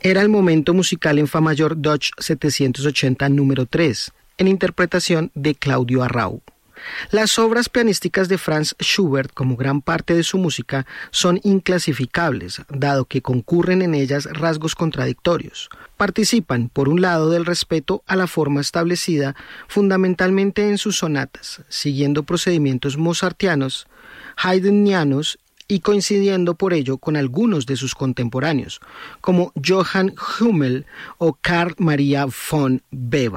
Era el momento musical en fa mayor Dutch 780 número 3, en interpretación de Claudio Arrau. Las obras pianísticas de Franz Schubert, como gran parte de su música, son inclasificables, dado que concurren en ellas rasgos contradictorios. Participan, por un lado, del respeto a la forma establecida, fundamentalmente en sus sonatas, siguiendo procedimientos mozartianos, haydnianos y coincidiendo por ello con algunos de sus contemporáneos, como Johann Hummel o Carl Maria von Weber.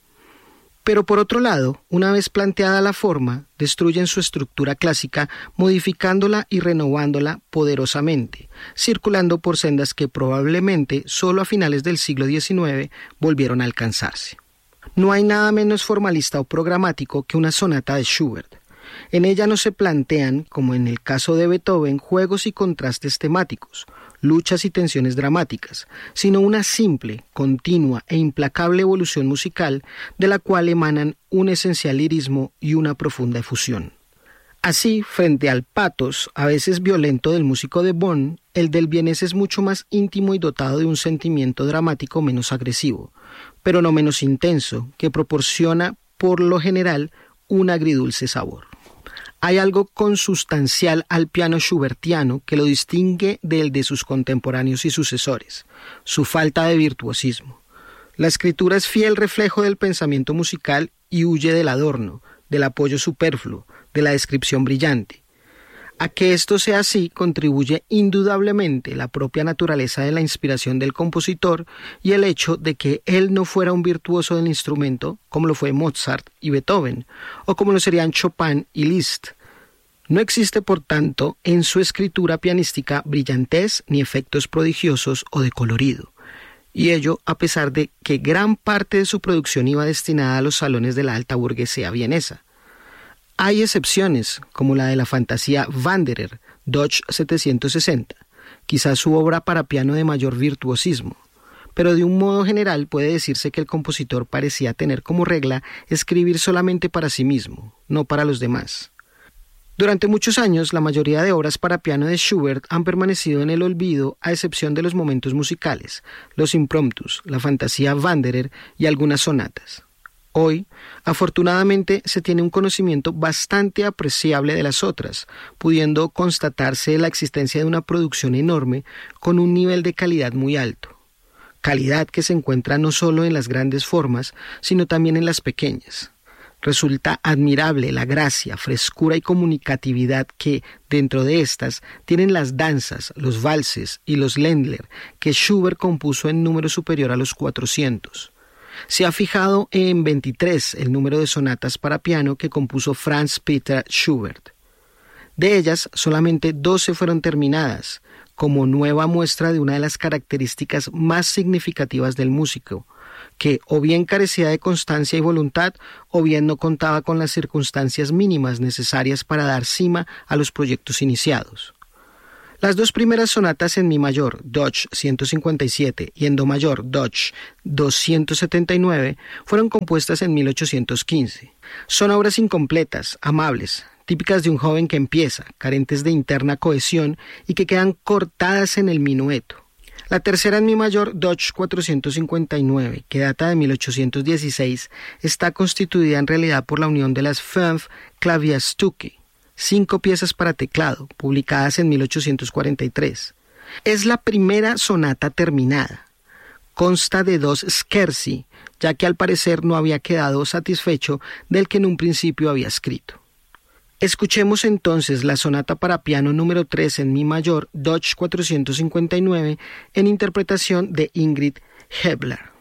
Pero por otro lado, una vez planteada la forma, destruyen su estructura clásica, modificándola y renovándola poderosamente, circulando por sendas que probablemente solo a finales del siglo XIX volvieron a alcanzarse. No hay nada menos formalista o programático que una sonata de Schubert. En ella no se plantean, como en el caso de Beethoven, juegos y contrastes temáticos, luchas y tensiones dramáticas, sino una simple, continua e implacable evolución musical de la cual emanan un esencial lirismo y una profunda efusión. Así, frente al patos, a veces violento del músico de Bonn, el del vienés es mucho más íntimo y dotado de un sentimiento dramático menos agresivo, pero no menos intenso, que proporciona, por lo general, un agridulce sabor. Hay algo consustancial al piano schubertiano que lo distingue del de sus contemporáneos y sucesores, su falta de virtuosismo. La escritura es fiel reflejo del pensamiento musical y huye del adorno, del apoyo superfluo, de la descripción brillante. A que esto sea así contribuye indudablemente la propia naturaleza de la inspiración del compositor y el hecho de que él no fuera un virtuoso del instrumento como lo fue Mozart y Beethoven, o como lo serían Chopin y Liszt. No existe, por tanto, en su escritura pianística brillantez ni efectos prodigiosos o de colorido, y ello a pesar de que gran parte de su producción iba destinada a los salones de la alta burguesía vienesa. Hay excepciones, como la de la fantasía Wanderer, Dutch 760, quizás su obra para piano de mayor virtuosismo, pero de un modo general puede decirse que el compositor parecía tener como regla escribir solamente para sí mismo, no para los demás. Durante muchos años, la mayoría de obras para piano de Schubert han permanecido en el olvido a excepción de los momentos musicales, los impromptus, la fantasía Wanderer y algunas sonatas. Hoy, afortunadamente, se tiene un conocimiento bastante apreciable de las otras, pudiendo constatarse la existencia de una producción enorme con un nivel de calidad muy alto. Calidad que se encuentra no solo en las grandes formas, sino también en las pequeñas. Resulta admirable la gracia, frescura y comunicatividad que, dentro de estas, tienen las danzas, los valses y los Ländler, que Schubert compuso en número superior a los 400. Se ha fijado en 23 el número de sonatas para piano que compuso Franz Peter Schubert. De ellas, solamente 12 fueron terminadas, como nueva muestra de una de las características más significativas del músico, que o bien carecía de constancia y voluntad, o bien no contaba con las circunstancias mínimas necesarias para dar cima a los proyectos iniciados. Las dos primeras sonatas en mi mayor, Dutch 157, y en do mayor, Dutch 279, fueron compuestas en 1815. Son obras incompletas, amables, típicas de un joven que empieza, carentes de interna cohesión y que quedan cortadas en el minueto. La tercera en mi mayor, Dutch 459, que data de 1816, está constituida en realidad por la unión de las 5 Klavierstücke, 5 piezas para teclado, publicadas en 1843. Es la primera sonata terminada. Consta de 2 scherzi, ya que al parecer no había quedado satisfecho del que en un principio había escrito. Escuchemos entonces la sonata para piano número 3 en mi mayor, Dutch 459, en interpretación de Ingrid Hebler.